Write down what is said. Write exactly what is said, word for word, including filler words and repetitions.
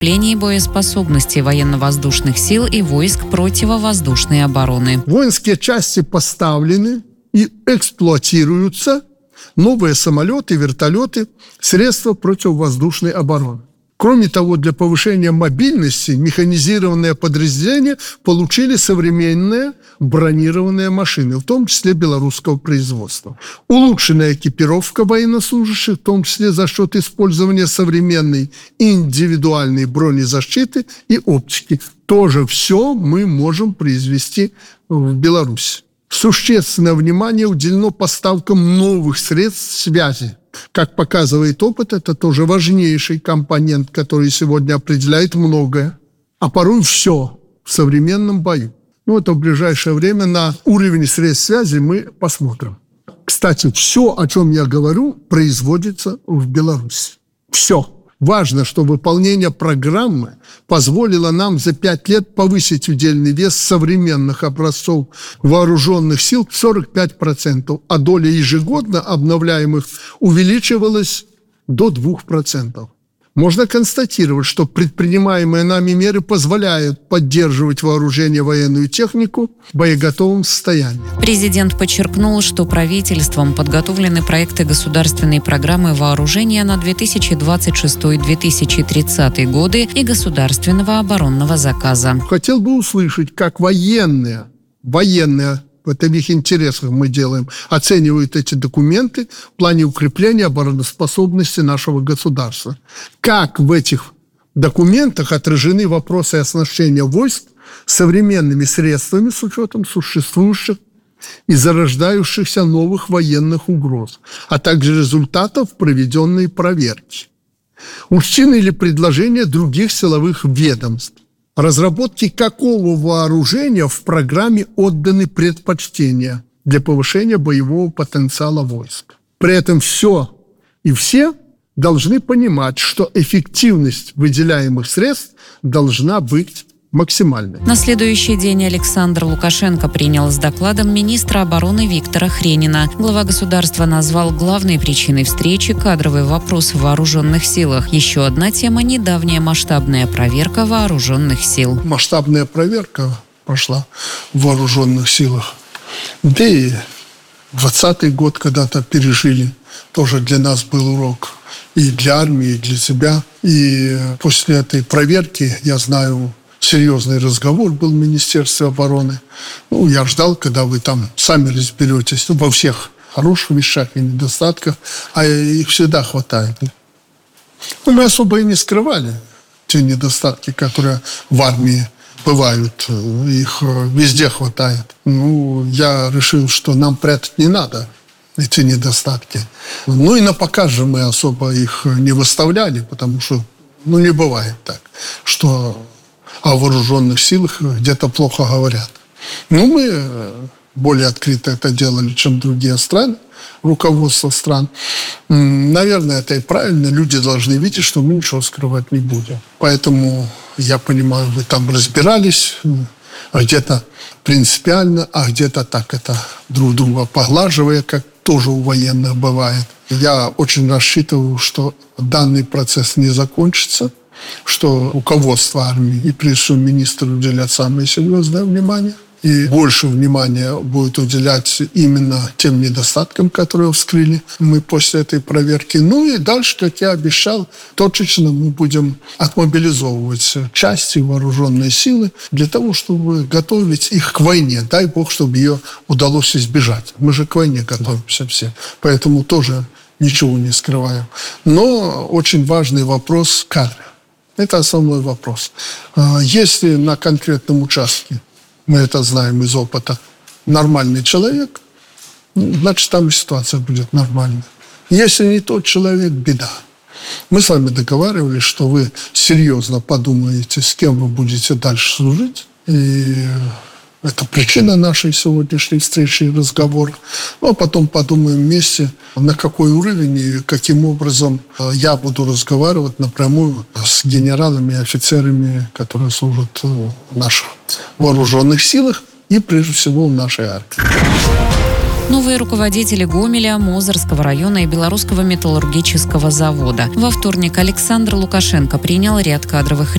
укреплении боеспособности военно-воздушных сил и войск противовоздушной обороны. Воинские части поставлены и эксплуатируются, новые самолеты, вертолеты, средства противовоздушной обороны. Кроме того, для повышения мобильности механизированные подразделения получили современные бронированные машины, в том числе белорусского производства. Улучшенная экипировка военнослужащих, в том числе за счет использования современной индивидуальной бронезащиты и оптики. Тоже все мы можем произвести в Беларуси. Существенное внимание уделено поставкам новых средств связи. Как показывает опыт, это тоже важнейший компонент, который сегодня определяет многое, а порой все в современном бою. Ну, это в ближайшее время на уровень средств связи мы посмотрим. Кстати, все, о чем я говорю, производится в Беларуси. Все. Важно, что выполнение программы позволило нам за пять лет повысить удельный вес современных образцов вооруженных сил в сорок пять процентов, а доля ежегодно обновляемых увеличивалась до двух процентов. Можно констатировать, что предпринимаемые нами меры позволяют поддерживать вооружение, военную технику в боеготовом состоянии. Президент подчеркнул, что правительством подготовлены проекты государственной программы вооружения на две тысячи двадцать шестой — две тысячи тридцатый годы и государственного оборонного заказа. Хотел бы услышать, как военные, военные это в их интересах мы делаем, оценивают эти документы в плане укрепления обороноспособности нашего государства. Как в этих документах отражены вопросы оснащения войск современными средствами с учетом существующих и зарождающихся новых военных угроз, а также результатов проведенной проверки. Учтены ли предложения других силовых ведомств? Разработке какого вооружения в программе отданы предпочтения для повышения боевого потенциала войск. При этом все и все должны понимать, что эффективность выделяемых средств должна быть максимальной. На следующий день Александр Лукашенко принял с докладом министра обороны Виктора Хренина. Глава государства назвал главной причиной встречи кадровый вопрос в вооруженных силах. Еще одна тема – недавняя масштабная проверка вооруженных сил. Масштабная проверка пошла в вооруженных силах. Да и двадцатый год когда-то пережили. Тоже для нас был урок. И для армии, и для себя. И после этой проверки, я знаю, серьезный разговор был в Министерстве обороны. Ну, я ждал, когда вы там сами разберетесь во всех хороших вещах и недостатках, а их всегда хватает. Ну, мы особо и не скрывали те недостатки, которые в армии бывают. Их везде хватает. Ну, я решил, что нам прятать не надо эти недостатки. Ну, и на показ же мы особо их не выставляли, потому что, ну, не бывает так, что о вооруженных силах где-то плохо говорят. Ну, мы более открыто это делали, чем другие страны, руководство стран. Наверное, это и правильно. Люди должны видеть, что мы ничего скрывать не будем. Поэтому, я понимаю, вы там разбирались, где-то принципиально, а где-то так это друг друга поглаживая, как тоже у военных бывает. Я очень рассчитываю, что данный процесс не закончится, что руководство армии и прежде всего министр уделят самое серьезное внимание. И больше внимания будет уделять именно тем недостаткам, которые вскрыли мы после этой проверки. Ну и дальше, как я обещал, точечно мы будем отмобилизовывать части, вооруженные силы для того, чтобы готовить их к войне. Дай бог, чтобы ее удалось избежать. Мы же к войне готовимся все. Поэтому тоже ничего не скрываем. Но очень важный вопрос кадров. Это основной вопрос. Если на конкретном участке, мы это знаем из опыта, нормальный человек, значит, там ситуация будет нормальная. Если не тот человек, беда. Мы с вами договаривались, что вы серьезно подумаете, с кем вы будете дальше служить. И это причина нашей сегодняшней встречи и разговора. Ну, а потом подумаем вместе, на какой уровень и каким образом я буду разговаривать напрямую с генералами и офицерами, которые служат в наших вооруженных силах и, прежде всего, в нашей армии. Новые руководители Гомеля, Мозырского района и Белорусского металлургического завода. Во вторник Александр Лукашенко принял ряд кадровых